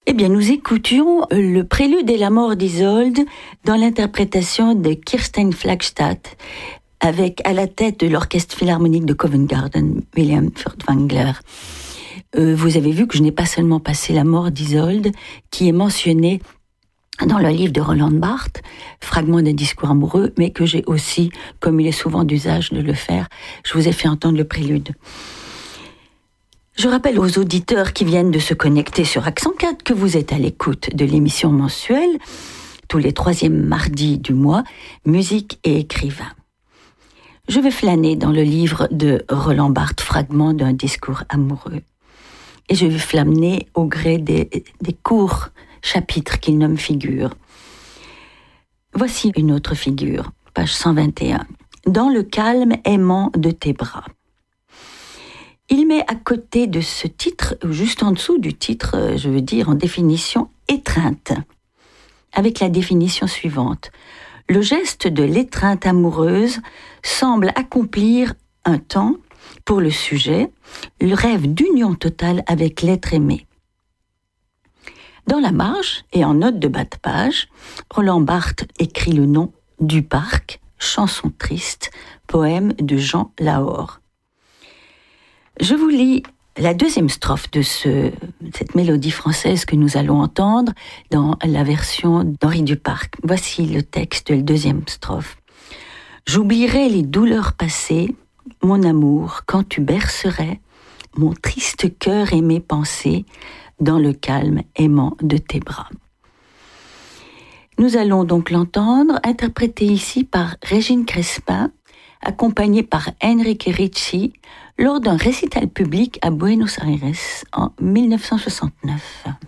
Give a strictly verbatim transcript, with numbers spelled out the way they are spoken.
Eh bien, nous écoutions le prélude et la mort d'Isolde dans l'interprétation de Kirsten Flagstad, avec à la tête de l'orchestre philharmonique de Covent Garden, William Furtwängler. Euh, vous avez vu que je n'ai pas seulement passé la mort d'Isolde, qui est mentionnée dans le livre de Roland Barthes, Fragment d'un discours amoureux, mais que j'ai aussi, comme il est souvent d'usage de le faire, je vous ai fait entendre le prélude. Je rappelle aux auditeurs qui viennent de se connecter sur Accent quatre que vous êtes à l'écoute de l'émission mensuelle, tous les troisièmes mardis du mois, Musique et écrivain. Je vais flâner dans le livre de Roland Barthes, Fragment d'un discours amoureux. Et je vais flâner au gré des, des courts chapitres qu'il nomme figures. Voici une autre figure, page cent vingt et un. Dans le calme aimant de tes bras. Il met à côté de ce titre, juste en dessous du titre, je veux dire en définition, étreinte, avec la définition suivante. Le geste de l'étreinte amoureuse semble accomplir un temps, pour le sujet, le rêve d'union totale avec l'être aimé. Dans la marge et en note de bas de page, Roland Barthes écrit le nom du parc, chanson triste, poème de Jean Lahore. Je vous lis la deuxième strophe de ce, cette mélodie française que nous allons entendre dans la version d'Henri Duparc. Voici le texte de la deuxième strophe. J'oublierai les douleurs passées, mon amour, quand tu bercerais mon triste cœur et mes pensées dans le calme aimant de tes bras. Nous allons donc l'entendre, interprété ici par Régine Crespin, accompagnée par Enrique Ricci, lors d'un récital public à Buenos Aires en mille neuf cent soixante-neuf.